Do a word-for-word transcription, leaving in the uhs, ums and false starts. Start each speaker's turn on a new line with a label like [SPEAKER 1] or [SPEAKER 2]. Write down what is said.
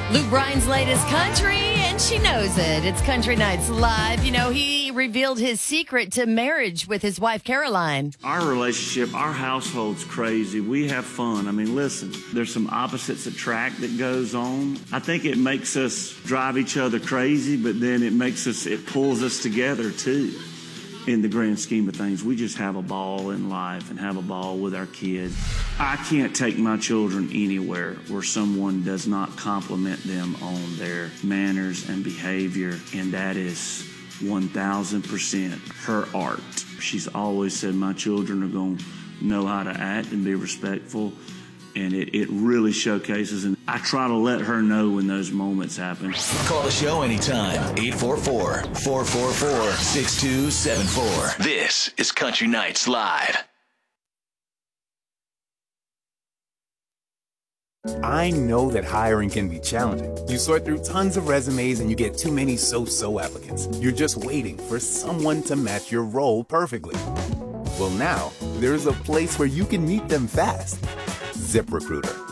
[SPEAKER 1] Luke Bryan's latest country, and she knows it. It's Country Nights Live. You know, he revealed his secret to marriage with his wife, Caroline.
[SPEAKER 2] Our relationship, our household's crazy. We have fun. I mean, listen, there's some opposites attract that goes on. I think it makes us drive each other crazy, but then it makes us, it pulls us together, too. In the grand scheme of things, we just have a ball in life and have a ball with our kids. I can't take my children anywhere where someone does not compliment them on their manners and behavior, and that is one thousand percent her art. She's always said my children are going to know how to act and be respectful, and it, it really showcases, and I try to let her know when those moments happen.
[SPEAKER 3] Call the show anytime, eight four four, four four four, six two seven four. This is Country Nights Live.
[SPEAKER 4] I know that hiring can be challenging. You sort through tons of resumes and you get too many so-so applicants. You're just waiting for someone to match your role perfectly. Well, now, there's a place where you can meet them fast. ZipRecruiter.